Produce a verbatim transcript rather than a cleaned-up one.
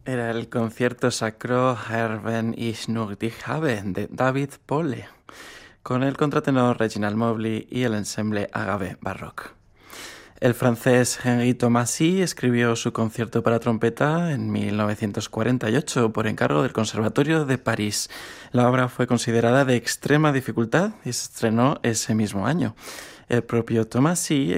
Era el concierto sacro Herben ich nur dich habe de David Pole, con el contratenor Reginald Mobley y el ensemble Agave Baroque. El francés Henri Thomasy escribió su concierto para trompeta en mil novecientos cuarenta y ocho por encargo del Conservatorio de París. La obra fue considerada de extrema dificultad y se estrenó ese mismo año. El propio Thomasy